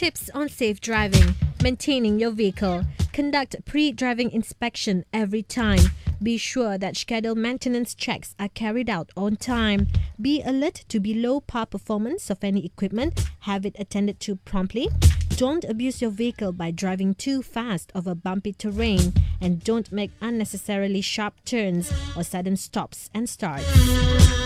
Tips on safe driving. Maintaining your vehicle. Conduct pre-driving inspection every time. Be sure that scheduled maintenance checks are carried out on time. Be alert to below par performance of any equipment. Have it attended to promptly. Don't abuse your vehicle by driving too fast over bumpy terrain. And don't make unnecessarily sharp turns or sudden stops and starts.